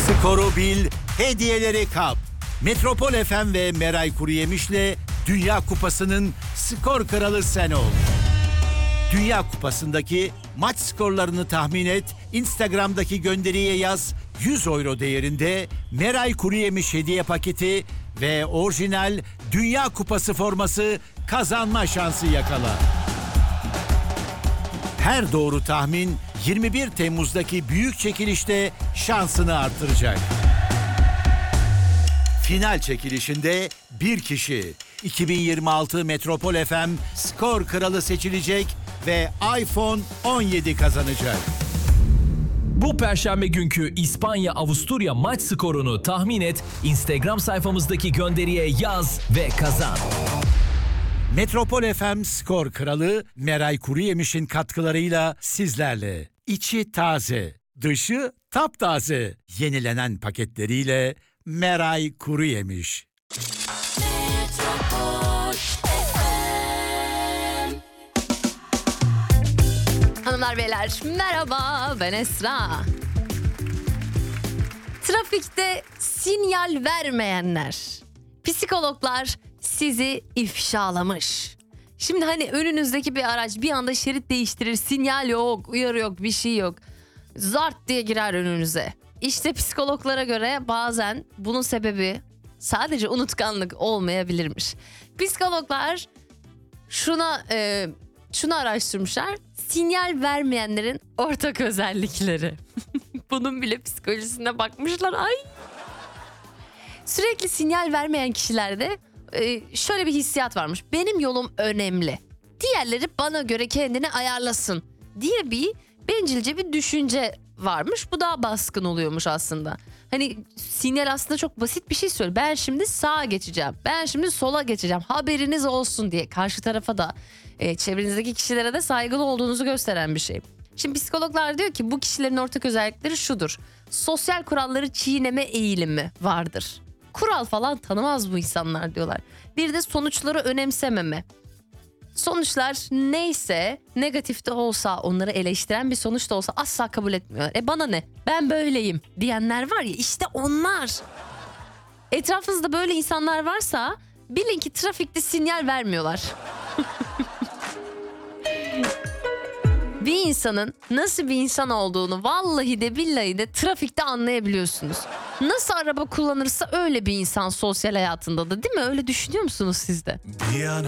Skoru bil, hediyeleri kap. Metropol FM ve Meray Kuruyemiş'le Dünya Kupası'nın skor kralı sen ol. Dünya Kupası'ndaki maç skorlarını tahmin et, Instagram'daki gönderiye yaz, 100 euro değerinde Meray Kuruyemiş hediye paketi ve orijinal Dünya Kupası forması kazanma şansı yakala. Her doğru tahmin 21 Temmuz'daki büyük çekilişte şansını artıracak. Final çekilişinde bir kişi 2026 Metropol FM skor kralı seçilecek ve iPhone 17 kazanacak. Bu perşembe günkü İspanya-Avusturya maç skorunu tahmin et, Instagram sayfamızdaki gönderiye yaz ve kazan. Metropol FM skor kralı Meray Kuruyemiş'in katkılarıyla sizlerle. İçi taze, dışı taptaze. Yenilenen paketleriyle Meray Kuruyemiş. Hanımlar beyler merhaba, ben Esra. Trafikte sinyal vermeyenler. Psikologlar sizi ifşalamış. Şimdi hani önünüzdeki bir araç bir anda şerit değiştirir, sinyal yok, uyarı yok, bir şey yok. Zart diye girer önünüze. İşte psikologlara göre bazen bunun sebebi sadece unutkanlık olmayabilirmiş. Psikologlar şunu araştırmışlar. Sinyal vermeyenlerin ortak özellikleri. Bunun bile psikolojisine bakmışlar. Ay. Sürekli sinyal vermeyen kişilerde şöyle bir hissiyat varmış. Benim yolum önemli. Diğerleri bana göre kendini ayarlasın diye bir bencilce bir düşünce varmış. Bu daha baskın oluyormuş aslında. Hani sinyal aslında çok basit bir şey söylüyor. Ben şimdi sağa geçeceğim. Ben şimdi sola geçeceğim. Haberiniz olsun diye karşı tarafa da çevrenizdeki kişilere de saygılı olduğunuzu gösteren bir şey. Şimdi psikologlar diyor ki bu kişilerin ortak özellikleri şudur. Sosyal kuralları çiğneme eğilimi vardır. Kural falan tanımaz bu insanlar diyorlar. Bir de sonuçları önemsememe. Sonuçlar neyse, negatif de olsa, onları eleştiren bir sonuç da olsa asla kabul etmiyorlar. Bana ne? Ben böyleyim diyenler var ya, işte onlar. Etrafınızda böyle insanlar varsa bilin ki trafikte sinyal vermiyorlar. Bir insanın nasıl bir insan olduğunu vallahi de billahi de trafikte anlayabiliyorsunuz. Nasıl araba kullanırsa öyle bir insan sosyal hayatında da, değil mi? Öyle düşünüyor musunuz siz de?